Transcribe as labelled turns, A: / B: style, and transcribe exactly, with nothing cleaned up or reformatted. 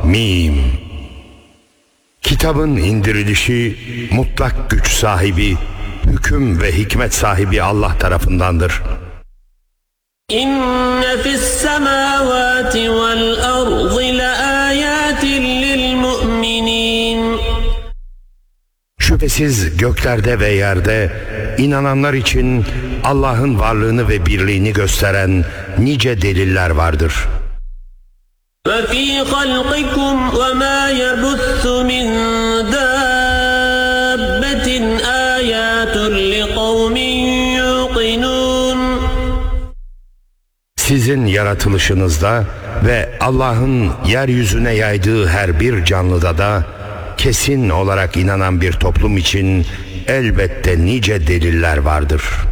A: Mim. Kitabın indirilişi mutlak güç sahibi, hüküm ve hikmet sahibi Allah tarafındandır.
B: İnne fissemâvâti vel ardı leâyâtin lil mu'minîn.
A: Şüphesiz göklerde ve yerde inananlar için Allah'ın varlığını ve birliğini gösteren nice deliller vardır.
B: وَفِي خَلْقِكُمْ وَمَا يَبُثُّ مِنْ دَابَّةٍ آيَاتٌ لِقَوْمٍ يُوقِنُونَ.
A: Sizin yaratılışınızda ve Allah'ın yeryüzüne yaydığı her bir canlıda da kesin olarak inanan bir toplum için elbette nice deliller vardır.